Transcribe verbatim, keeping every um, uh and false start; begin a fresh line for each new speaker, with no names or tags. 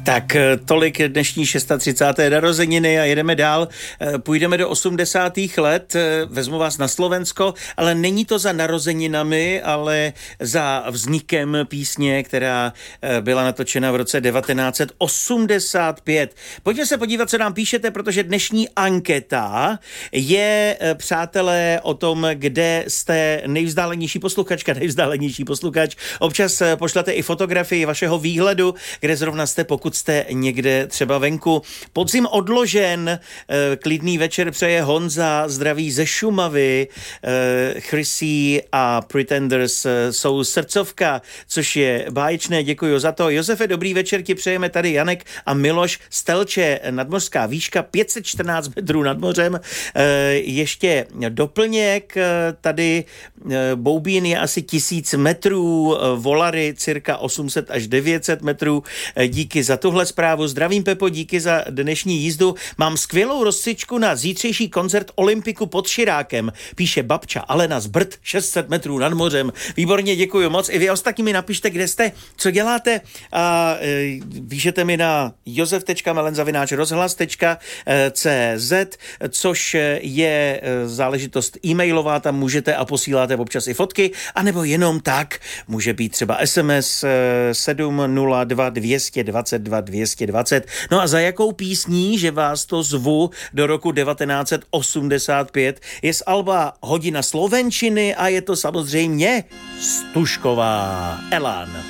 Tak tolik dnešní třicáté šesté narozeniny a jedeme dál. Půjdeme do osmdesátých let, vezmu vás na Slovensko, ale není to za narozeninami, ale za vznikem písně, která byla natočena v roce devatenáct set osmdesát pět. Pojďme se podívat, co nám píšete, protože dnešní anketa je, přátelé, o tom, kde jste nejvzdálenější posluchačka, nejvzdálenější posluchač. Občas pošlete i fotografii vašeho výhledu, kde zrovna jste, pokud jste někde třeba venku. Podzim odložen, klidný večer přeje Honza, zdraví ze Šumavy, Chrissy a Pretenders jsou srdcovka, což je báječné, děkuji za to. Josefe, dobrý večer, ti přejeme tady Janek a Miloš z Telče, nadmořská výška pět set čtrnáct metrů nad mořem. Ještě doplněk, tady Boubín je asi tisíc metrů, Volary cirka osm set až devět set metrů. Díky za tuhle zprávu. Zdravím, Pepo, díky za dnešní jízdu. Mám skvělou rozcvičku na zítřejší koncert Olympiku pod Širákem. Píše babča Alena z Brd, šest set metrů nad mořem. Výborně, děkuji moc. I vy ostatní mi napište, kde jste, co děláte. A e, píšete mi na josef tečka melen zavináč rozhlas tečka cé zet, což je záležitost e-mailová, tam můžete a posíláte občas i fotky, anebo jenom tak. Může být třeba es em es sedm nula dva dvě dva dva dvě dva nula. No a za jakou písní, že vás to zvu do roku devatenáct set osmdesát pět, je z alba Hodina slovenčiny a je to samozřejmě Stužková. Elán.